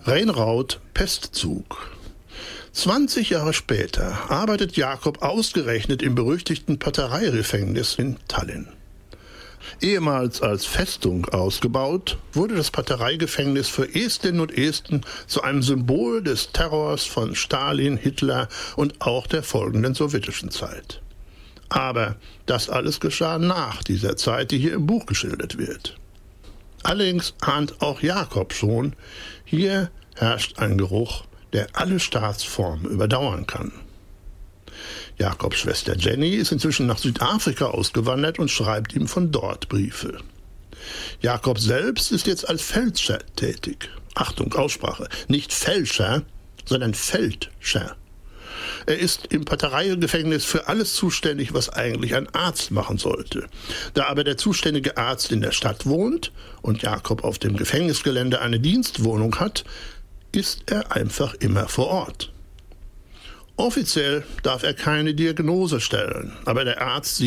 Rainraud Pestzug. 20 Jahre später arbeitet Jakob ausgerechnet im berüchtigten Patereigefängnis in Tallinn. Ehemals als Festung ausgebaut, wurde das Patereigefängnis für Estinnen und Esten zu einem Symbol des Terrors von Stalin, Hitler und auch der folgenden sowjetischen Zeit. Aber das alles geschah nach dieser Zeit, die hier im Buch geschildert wird. Allerdings ahnt auch Jakob schon, hier herrscht ein Geruch, der alle Staatsformen überdauern kann. Jakobs Schwester Jenny ist inzwischen nach Südafrika ausgewandert und schreibt ihm von dort Briefe. Jakob selbst ist jetzt als Fälscher tätig. Achtung, Aussprache. Nicht Fälscher, sondern Feldscher. Er ist im Patereigefängnis für alles zuständig, was eigentlich ein Arzt machen sollte. Da aber der zuständige Arzt in der Stadt wohnt und Jakob auf dem Gefängnisgelände eine Dienstwohnung hat, ist er einfach immer vor Ort. Offiziell darf er keine Diagnose stellen, aber der Arzt